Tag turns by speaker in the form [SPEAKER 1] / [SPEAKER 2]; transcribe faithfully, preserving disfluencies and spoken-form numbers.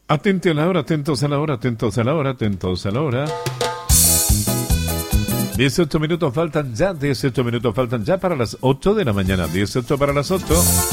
[SPEAKER 1] Atente a la hora, atentos a la hora, atentos a la hora, atentos a la hora. dieciocho minutos faltan ya, dieciocho minutos faltan ya para las ocho de la mañana, dieciocho para las ocho.